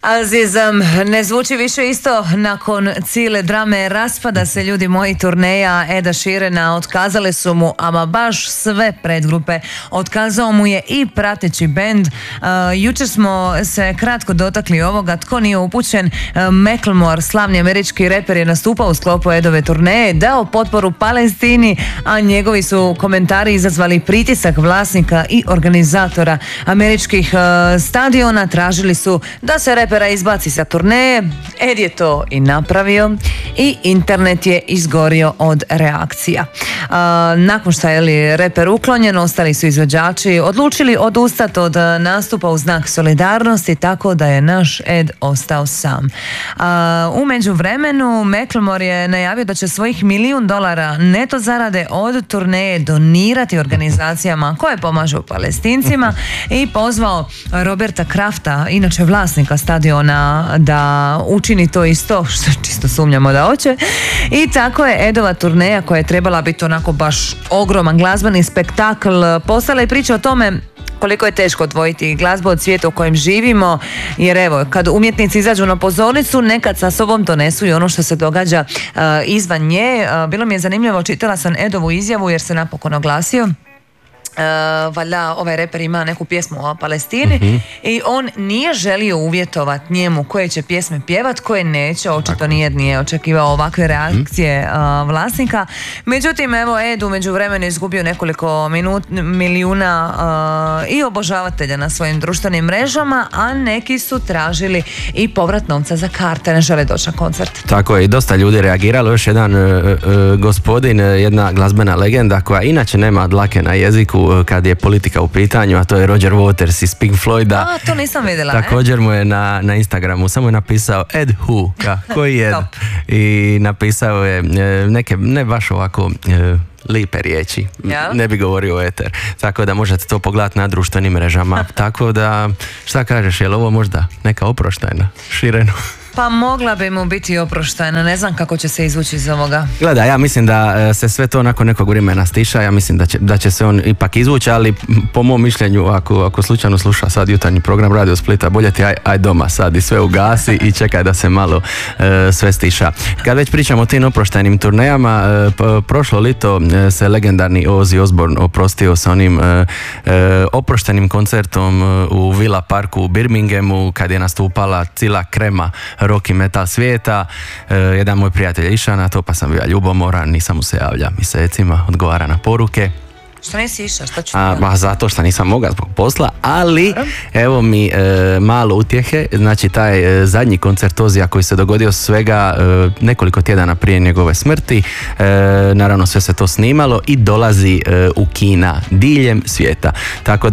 Azizam, ne zvuči više isto nakon cijele drame raspada se, ljudi moji, turneja Eda Sheerana. Otkazale su mu ama baš sve predgrupe, otkazao mu je i prateći bend. Jučer smo se kratko dotakli ovoga. Tko nije upućen, Macklemore, slavni američki reper, je nastupao u sklopu Edove turneje, dao potporu Palestini, a njegovi su komentari izazvali pritisak vlasnika i organizatora američkih stadiona. Tražili su da se repera izbaci sa turneje. Ed je to i napravio i internet je izgorio od reakcija. Nakon što je reper uklonjen, ostali su izvođači odlučili odustati od nastupa u znak solidarnosti, tako da je naš Ed ostao sam. U međuvremenu Macklemore je najavio da će svojih $1 milijun neto zarade od turneje donirati organizacijama koje pomažu Palestincima i pozvao Roberta Krafta, inače vlasnika stadiona, da učini to isto, što čisto sumnjamo da hoće. I tako je Edova turneja, koja je trebala biti onako baš ogroman glazbeni spektakl, postala i priča o tome koliko je teško odvojiti glazbu od svijeta u kojem živimo, jer evo, kad umjetnici izađu na pozornicu, nekad sa sobom donesu i ono što se događa izvan nje. Bilo mi je zanimljivo, čitala sam Edovu izjavu jer se napokon oglasio. Valjda ovaj reper ima neku pjesmu o Palestini i on nije želio uvjetovati njemu koje će pjesme pjevat, koje neće. Očito nije očekivao ovakve reakcije vlasnika. Međutim, evo, Ed u međuvremenu izgubio nekoliko milijuna i obožavatelja na svojim društvenim mrežama, a neki su tražili i povrat novca za karte, ne žele doći na koncert. Tako je, i dosta ljudi reagiralo. Još jedan gospodin, jedna glazbena legenda koja inače nema dlake na jeziku kad je politika u pitanju, a to je Roger Waters iz Pink Floyda. To nisam vidjela. Također mu je na Instagramu samo je napisao Ed who, koji Ed, i napisao je neke ne baš ovako lipe riječi, ne bi govorio o eter, tako da možete to pogledati na društvenim mrežama. Tako da, šta kažeš, je li ovo možda neka oproštajna Sheeranu? Pa mogla bi mu biti oproštajna, ne znam kako će se izvući iz ovoga. Gledaj, ja mislim da se sve to nakon nekog vremena stiša, ja mislim da će se on ipak izvući, ali po mom mišljenju, ako slučajno sluša sad jutarnji program Radio Splita, bolje ti aj doma sad i sve ugasi i čekaj da se malo sve stiša. Kad već pričamo o tim oproštajnim turnejama, prošlo lito se legendarni Ozzy Osbourne oprostio sa onim oproštajnim koncertom u Villa Parku u Birminghamu, kad je nastupala cila krema rock i metal svijeta. Jedan moj prijatelj je išao na to, pa sam bio ljubomoran, nisam mu se javlja mjesecima, odgovara na poruke. Što nisi išao, što ću zato što nisam mogao zbog posla, ali evo mi malo utjehe. Znači, taj zadnji koncert Ozija koji se dogodio svega nekoliko tjedana prije njegove smrti, naravno sve se to snimalo i dolazi u kina diljem svijeta, tako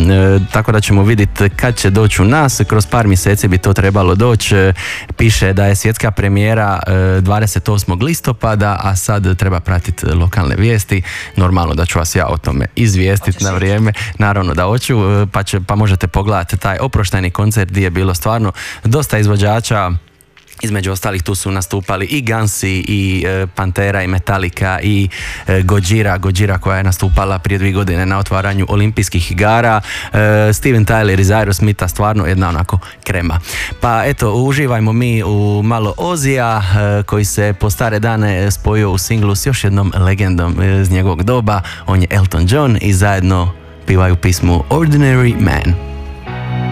da ćemo vidjeti kad će doći u nas. Kroz par mjeseci bi to trebalo doći. Piše da je svjetska premijera 28. listopada, a sad treba pratiti lokalne vijesti. Normalno da ću vas ja o tome izvijestiti na vrijeme, naravno da hoću, pa možete pogledati taj oproštajni koncert gdje je bilo stvarno dosta izvođača. Između ostalih tu su nastupali i Gansi, i Pantera, i Metallica, i Gojira koja je nastupala prije 2 godine na otvaranju olimpijskih igara, Steven Tyler iz Aerosmitha, stvarno jedna onako krema. Pa eto, uživajmo mi u malo Ozija, koji se po stare dane spojio u singlu s još jednom legendom iz njegovog doba. On je Elton John i zajedno pivaju pismu Ordinary Man.